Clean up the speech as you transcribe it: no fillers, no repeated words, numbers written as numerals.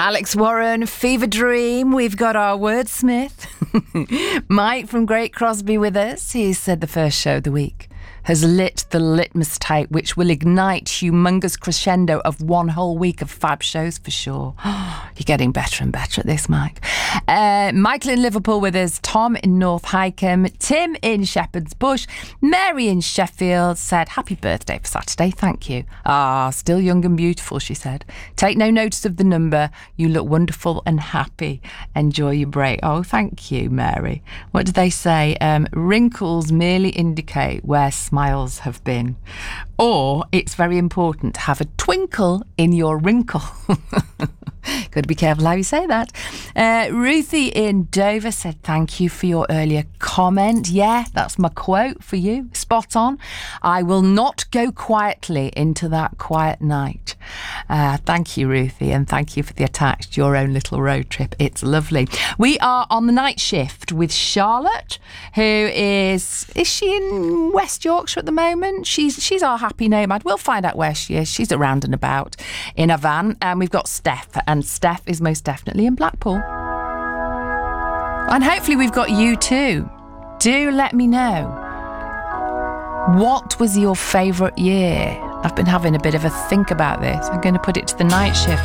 Alex Warren, Fever Dream. We've got our wordsmith, Mike from Great Crosby, with us. He said the first show of the week has lit the litmus tape, which will ignite humongous crescendo of one whole week of fab shows for sure. You're getting better and better at this, Mike. Michael in Liverpool with us, Tom in North Hykeham, Tim in Shepherd's Bush, Mary in Sheffield said, happy birthday for Saturday, thank you. Still young and beautiful, she said. Take no notice of the number. You look wonderful and happy. Enjoy your break. Oh, thank you, Mary. What did they say? Wrinkles merely indicate where smiles have been. Or it's very important to have a twinkle in your wrinkle. Got to be careful how you say that. Ruthie in Dover said, thank you for your earlier comment. Yeah, that's my quote for you. Spot on. I will not go quietly into that quiet night. Thank you, Ruthie, and thank you for the attach to your own little road trip. It's lovely. We are on the night shift with Charlotte, who is she in West Yorkshire at the moment? She's our happy nomad. We'll find out where she is. She's around and about in a van. And we've got Steph, and Steph is most definitely in Blackpool. And hopefully we've got you too. Do let me know. What was your favourite year? I've been having a bit of a think about this. I'm going to put it to the night shift.